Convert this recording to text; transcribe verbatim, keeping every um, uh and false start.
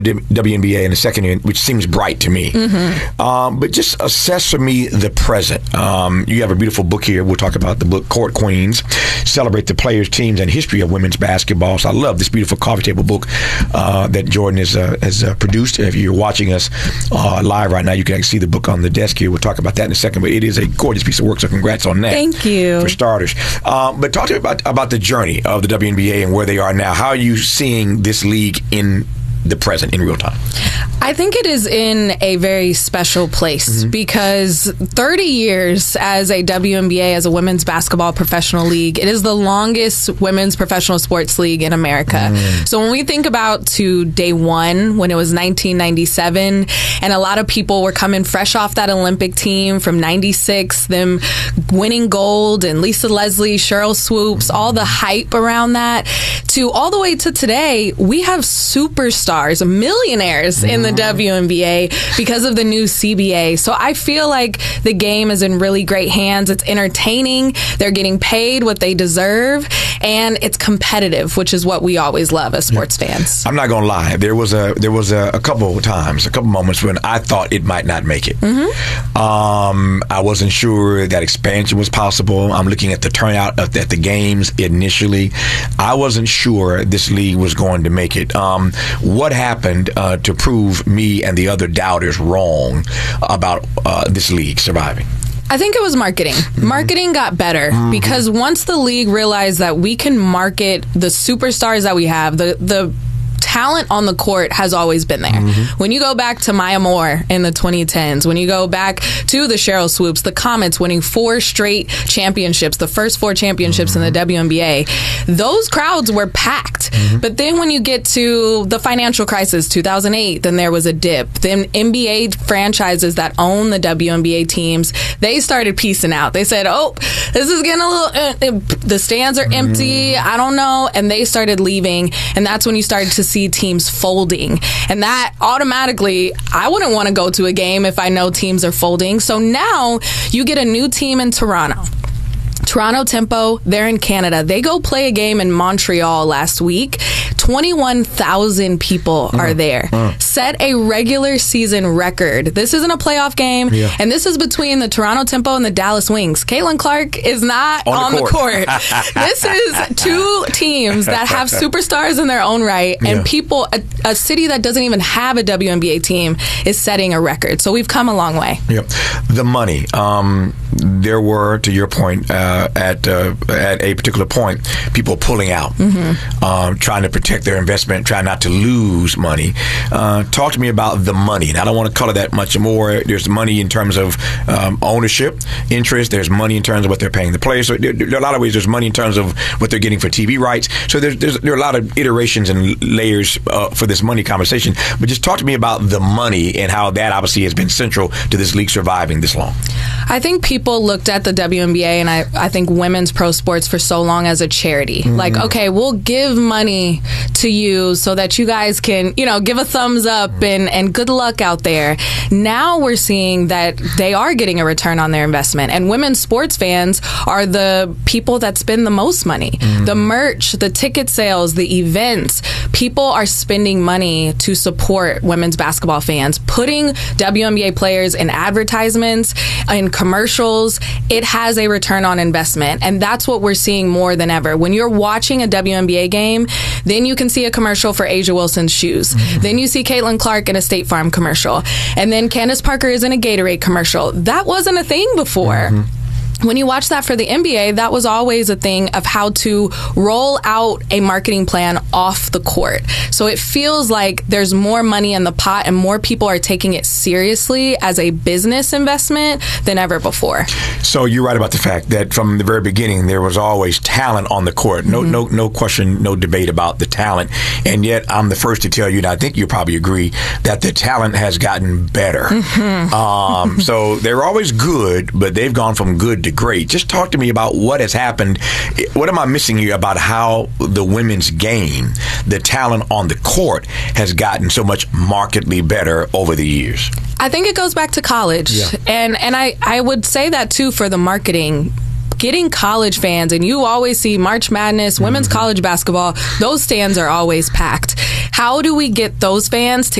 W N B A in the second year, which seems bright to me. Mm-hmm. Um, but just assess for me the present. Um, you have a beautiful book here. We'll talk about the book, Court Queens, Celebrate the Players, Teams, and History of Women's Basketball. So I love this beautiful coffee table book uh, that Jordan has, uh, has uh, produced. If you're watching us uh, live right now, you can actually see the book on the desk here. We'll talk about that in a second. But it is a gorgeous piece of work, so congrats on that. Thank you. For starters. Um, but talk to me about, about the journey of the W N B A and where they are now. How are you seeing this league in the present, in real time? I think it is in a very special place mm-hmm. because thirty years as a W N B A, as a women's basketball professional league, it is the longest women's professional sports league in America. Mm. So when we think about to day one, when it was nineteen ninety-seven, and a lot of people were coming fresh off that Olympic team from ninety-six, them winning gold, and Lisa Leslie, Cheryl Swoops, all the hype around that, to all the way to today, we have superstars, millionaires in the W N B A because of the new C B A. So I feel like the game is in really great hands. It's entertaining. They're getting paid what they deserve, and it's competitive, which is what we always love as sports yeah. fans. I'm not going to lie. There was a there was a, a couple of times, a couple moments when I thought it might not make it. Mm-hmm. Um, I wasn't sure that expansion was possible. I'm looking at the turnout at the games initially. I wasn't sure this league was going to make it. Um, what happened uh, to prove me and the other doubters wrong about uh, this league surviving? I think it was marketing. Mm-hmm. Marketing got better mm-hmm. because once the league realized that we can market the superstars that we have, the the talent on the court has always been there. Mm-hmm. When you go back to Maya Moore in the twenty tens, when you go back to the Cheryl Swoops, the Comets winning four straight championships, the first four championships mm-hmm. in the W N B A, those crowds were packed. Mm-hmm. But then when you get to the financial crisis, two thousand eight, then there was a dip. Then N B A franchises that own the W N B A teams, they started piecing out. They said, oh, this is getting a little, uh, the stands are empty, mm-hmm. I don't know. And they started leaving. And that's when you started to see teams folding, and that automatically, I wouldn't want to go to a game if I know teams are folding. So now you get a new team in Toronto. Toronto Tempo, they're in Canada. They go play a game in Montreal last week. twenty-one thousand people mm, are there. Mm. Set a regular season record. This isn't a playoff game, yeah. and this is between the Toronto Tempo and the Dallas Wings. Caitlin Clark is not on, on the court. The court. This is two teams that have superstars in their own right, and yeah. people, a, a city that doesn't even have a W N B A team is setting a record. So we've come a long way. Yep. The money. Um, there were, to your point, uh, at uh, at a particular point, people pulling out, mm-hmm. um, trying to protect their investment, trying not to lose money. Uh, talk to me about the money. And I don't want to color that much more. There's money in terms of um, ownership, interest. There's money in terms of what they're paying the players. So there, there are a lot of ways. There's money in terms of what they're getting for T V rights. So there's, there's there are a lot of iterations and layers uh, for this money conversation. But just talk to me about the money and how that obviously has been central to this league surviving this long. I think people looked at the W N B A and I, I think women's pro sports for so long as a charity. Mm-hmm. Like, okay, we'll give money to you so that you guys can, you know, give a thumbs up and, and good luck out there. Now we're seeing that they are getting a return on their investment. And women's sports fans are the people that spend the most money. Mm-hmm. The merch, the ticket sales, the events. People are spending money to support women's basketball fans, putting W N B A players in advertisements, in commercials. It has a return on investment. And that's what we're seeing more than ever. When you're watching a W N B A game, then you can see a commercial for A'ja Wilson's shoes. Mm-hmm. Then you see Caitlin Clark in a State Farm commercial. And then Candace Parker is in a Gatorade commercial. That wasn't a thing before. Mm-hmm. When you watch that for the N B A, that was always a thing of how to roll out a marketing plan off the court. So it feels like there's more money in the pot and more people are taking it seriously as a business investment than ever before. So you're right about the fact that from the very beginning, there was always talent on the court. No, mm-hmm. no, no question, no debate about the talent. And yet I'm the first to tell you, and I think you probably agree, that the talent has gotten better. Mm-hmm. Um, so they're always good, but they've gone from good to great. Just talk to me about what has happened. What am I missing here about how the women's game, the talent on the court, has gotten so much markedly better over the years? I think it goes back to college. Yeah. And and I, I would say that, too, for the marketing. getting college fans, and you always see March Madness, women's mm-hmm. college basketball, those stands are always packed. How do we get those fans to